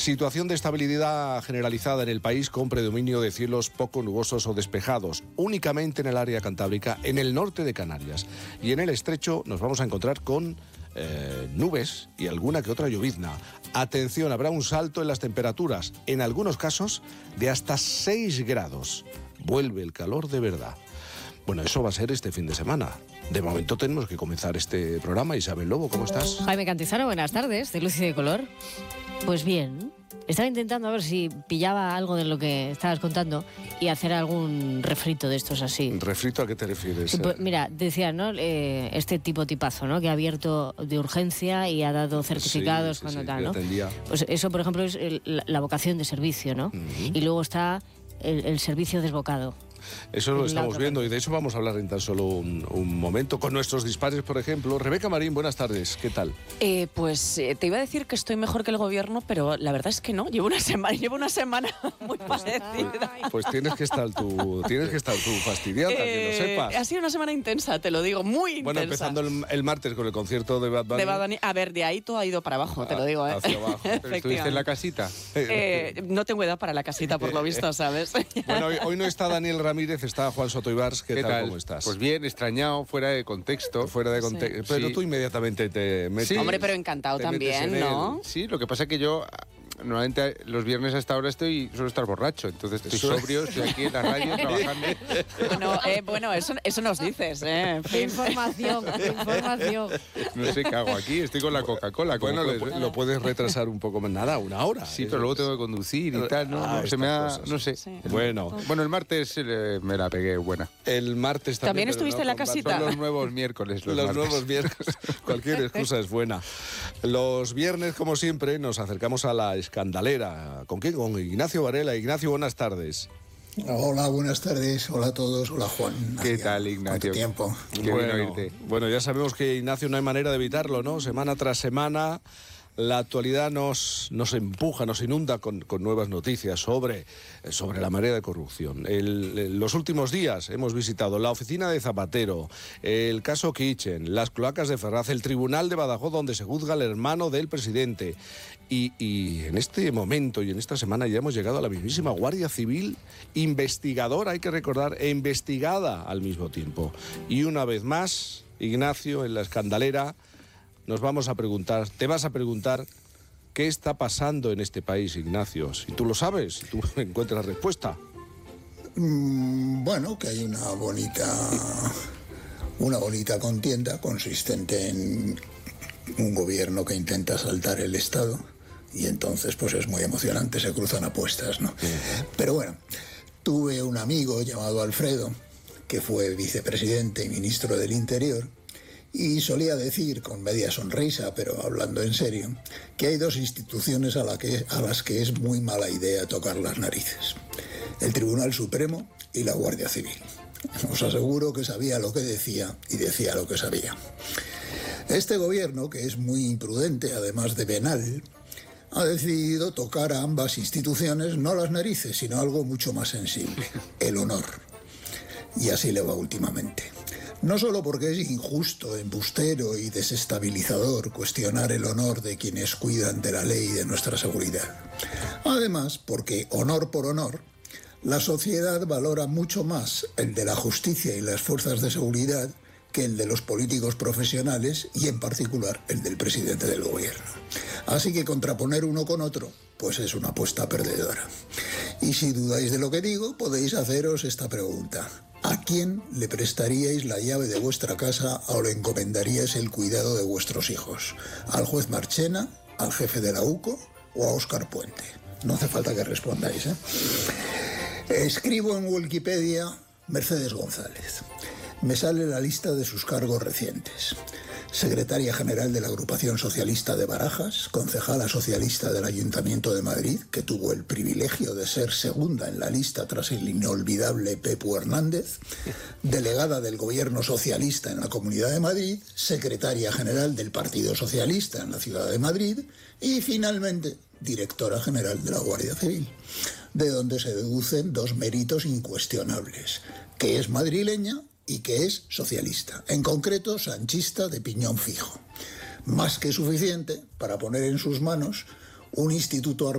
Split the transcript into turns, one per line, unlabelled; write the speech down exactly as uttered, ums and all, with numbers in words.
Situación de estabilidad generalizada en el país con predominio de cielos poco nubosos o despejados, únicamente en el área cantábrica, en el norte de Canarias. Y en el estrecho nos vamos a encontrar con eh, nubes y alguna que otra llovizna. Atención, habrá un salto en las temperaturas, en algunos casos de hasta seis grados. Vuelve el calor de verdad. Bueno, eso va a ser este fin de semana. De momento tenemos que comenzar este programa. Isabel Lobo, ¿cómo estás?
Jaime Cantizano, buenas tardes, de Luz y de Color. Pues bien, estaba intentando a ver si pillaba algo de lo que estabas contando y hacer algún refrito de estos así.
¿Refrito a qué te refieres?
Pues, mira, decía, ¿no? Eh, este tipo tipazo, ¿no? Que ha abierto de urgencia y ha dado certificados
sí, sí,
cuando
sí,
tal, ¿no?
Atendía.
Pues eso, por ejemplo, es el, la, la vocación de servicio, ¿no? Uh-huh. Y luego está el, el servicio desbocado.
Eso lo estamos viendo y de eso vamos a hablar en tan solo un, un momento con nuestros dispares, por ejemplo. Rebeca Marín, buenas tardes, ¿qué tal?
Eh, pues eh, te iba a decir que estoy mejor que el gobierno, pero la verdad es que no. Llevo una semana, llevo una semana muy parecida.
Pues tienes que estar tú, tienes que estar tú fastidiada, eh, que lo sepas.
Ha sido una semana intensa, te lo digo, muy intensa.
Bueno, empezando el, el martes con el concierto de Bad Bunny.
De Bad Bunny. A ver, de ahí todo ha ido para abajo, te lo digo, ¿eh?
Hacia abajo.
¿Pero estuviste en la casita?
Eh, no tengo edad para la casita, por lo visto, ¿sabes?
Bueno, hoy, hoy no está Daniel Ramírez, está Juan Soto Ibars. ¿Qué, ¿Qué tal? tal? ¿Cómo estás?
Pues bien, extrañado, fuera de contexto.
Fuera de contexto. Sí. Pero sí. Tú inmediatamente te metes.
Sí. Hombre, pero encantado también, ¿no?
Sí, lo que pasa es que yo normalmente los viernes hasta ahora estoy suelo estar borracho, entonces estoy sobrio, estoy aquí en la radio trabajando.
Bueno, eh, bueno eso, eso nos dices, ¿eh? En fin.
Información, información.
No sé qué hago aquí, estoy con la Coca-Cola.
Bueno, lo, lo puedes retrasar un poco más, nada, una hora.
Sí, pero luego tengo que conducir y tal, ¿no?
Ah,
no se me ha,
cosas.
no sé.
Sí. Bueno.
Bueno, el martes eh, me la pegué buena.
El martes también.
¿También estuviste
no,
en la casita?
Son los nuevos miércoles. Los,
los
martes.
nuevos miércoles. Cualquier excusa es buena. Los viernes, como siempre, nos acercamos a la escandalera. ¿Con quién? Con Ignacio Varela. Ignacio, buenas tardes.
Hola, buenas tardes. Hola a todos. Hola, Juan.
¿Qué Nadia. tal, Ignacio?
¿Cuánto tiempo?
Qué
bueno,
bueno irte.
Bueno, ya sabemos que, Ignacio, no hay manera de evitarlo, ¿no? Semana tras semana, la actualidad nos, nos empuja, nos inunda con, con nuevas noticias sobre, sobre la marea de corrupción. El, el, los últimos días hemos visitado la oficina de Zapatero, el caso Kitchen, las cloacas de Ferraz, el tribunal de Badajoz donde se juzga al hermano del presidente. Y, y en este momento y en esta semana ya hemos llegado a la mismísima Guardia Civil, investigadora, hay que recordar, e investigada al mismo tiempo. Y una vez más, Ignacio, en la escandalera, nos vamos a preguntar, te vas a preguntar, ¿qué está pasando en este país, Ignacio? Si tú lo sabes, si tú encuentras respuesta.
Mm, bueno, que hay una bonita, una bonita contienda consistente en un gobierno que intenta asaltar el Estado y entonces pues es muy emocionante, se cruzan apuestas, ¿no? Uh-huh. Pero bueno, tuve un amigo llamado Alfredo, que fue vicepresidente y ministro del Interior, y solía decir, con media sonrisa, pero hablando en serio, que hay dos instituciones a, la que, a las que es muy mala idea tocar las narices: el Tribunal Supremo y la Guardia Civil. Os aseguro que sabía lo que decía y decía lo que sabía. Este gobierno, que es muy imprudente, además de venal, ha decidido tocar a ambas instituciones no las narices, sino algo mucho más sensible: el honor. Y así le va últimamente. No solo porque es injusto, embustero y desestabilizador cuestionar el honor de quienes cuidan de la ley y de nuestra seguridad. Además, porque, honor por honor, la sociedad valora mucho más el de la justicia y las fuerzas de seguridad que el de los políticos profesionales y, en particular, el del presidente del gobierno. Así que contraponer uno con otro, pues es una apuesta perdedora. Y si dudáis de lo que digo, podéis haceros esta pregunta: ¿a quién le prestaríais la llave de vuestra casa o le encomendaríais el cuidado de vuestros hijos? ¿Al juez Marchena, al jefe de la U C O o a Óscar Puente? No hace falta que respondáis, ¿eh? Escribo en Wikipedia Mercedes González. Me sale la lista de sus cargos recientes: secretaria general de la Agrupación Socialista de Barajas, concejala socialista del Ayuntamiento de Madrid, que tuvo el privilegio de ser segunda en la lista tras el inolvidable Pepu Hernández, delegada del Gobierno Socialista en la Comunidad de Madrid, secretaria general del Partido Socialista en la Ciudad de Madrid y, finalmente, directora general de la Guardia Civil, de donde se deducen dos méritos incuestionables: que es madrileña y que es socialista, en concreto sanchista de piñón fijo. Más que suficiente para poner en sus manos un instituto